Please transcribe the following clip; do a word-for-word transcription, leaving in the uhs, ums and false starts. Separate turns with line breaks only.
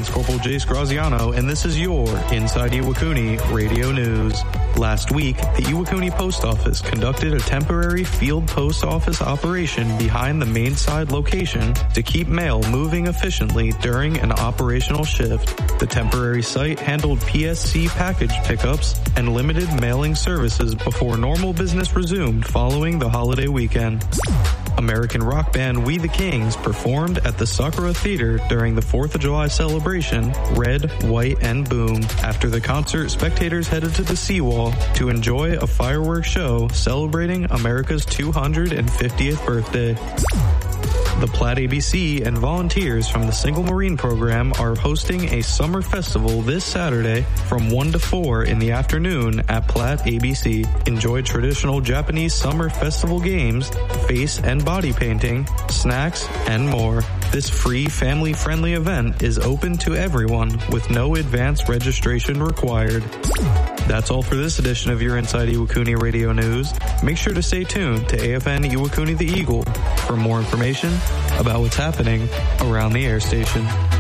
Lance Corporal Jace Graziano, and this is your Inside Iwakuni Radio News. Last week, the Iwakuni Post Office conducted a temporary field post office operation behind the main side location to keep mail moving efficiently during an operational shift. The temporary site handled P S C package pickups and limited mailing services before normal business resumed following the holiday weekend. American rock band We the Kings performed at the Sakura Theater during the fourth of July celebration, Red, White, and Boom. After the concert, spectators headed to the seawall to enjoy a fireworks show celebrating America's two hundred fiftieth birthday. The Platte A B C and volunteers from the Single Marine Program are hosting a summer festival this Saturday from one to four in the afternoon at Platte A B C. Enjoy traditional Japanese summer festival games, face and body painting, snacks, and more. This free family-friendly event is open to everyone with no advance registration required. That's all for this edition of your Inside Iwakuni Radio News. Make sure to stay tuned to A F N Iwakuni the Eagle for more information about what's happening around the air station.